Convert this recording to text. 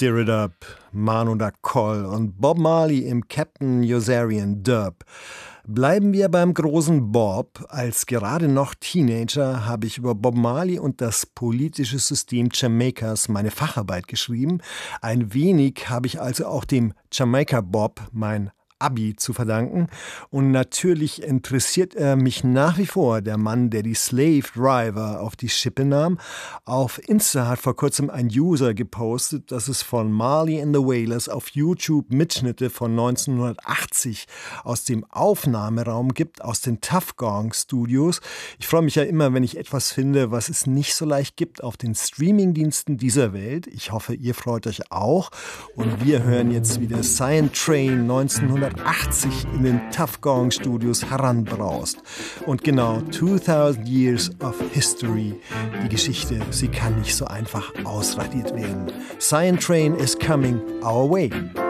Stir It Up, Manu Dacoll und Bob Marley im Captain Yossarian Dub. Bleiben wir beim großen Bob. Als gerade noch Teenager habe ich über Bob Marley und das politische System Jamaikas meine Facharbeit geschrieben. Ein wenig habe ich also auch dem Jamaica Bob mein Abi zu verdanken. Und natürlich interessiert er mich nach wie vor, der Mann, der die Slave Driver auf die Schippe nahm. Auf Insta hat vor kurzem ein User gepostet, dass es von Marley and the Wailers auf YouTube Mitschnitte von 1980 aus dem Aufnahmeraum gibt, aus den Tuff Gong Studios. Ich freue mich ja immer, wenn ich etwas finde, was es nicht so leicht gibt auf den Streamingdiensten dieser Welt. Ich hoffe, ihr freut euch auch. Und wir hören jetzt wieder Cyan Train 1980 in den Tuff Gong Studios heranbraust. Und genau, 2000 Years of History. Die Geschichte, sie kann nicht so einfach ausradiert werden. Cyan Train is coming our way.